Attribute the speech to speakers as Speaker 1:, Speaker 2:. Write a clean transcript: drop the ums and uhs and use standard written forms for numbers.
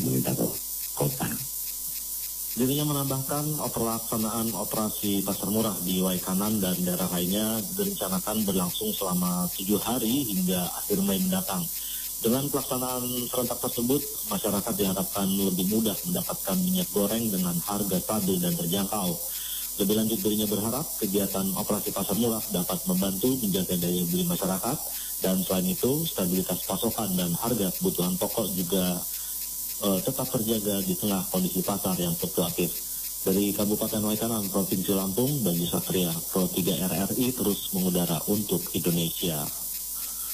Speaker 1: pemerintah kota.
Speaker 2: Dirinya menambahkan pelaksanaan operasi pasar murah di Waikanan dan daerah lainnya direncanakan berlangsung selama 7 hari hingga akhir Mei mendatang. Dengan pelaksanaan serentak tersebut, masyarakat diharapkan lebih mudah mendapatkan minyak goreng dengan harga stabil dan terjangkau. Lebih lanjut, dirinya berharap kegiatan operasi pasar murah dapat membantu menjaga daya beli masyarakat, dan selain itu stabilitas pasokan dan harga kebutuhan pokok juga tetap terjaga di tengah kondisi pasar yang fluktuatif. Dari Kabupaten Waikanan, Provinsi Lampung, Banyu Satria, Pro 3 RRI terus mengudara untuk Indonesia.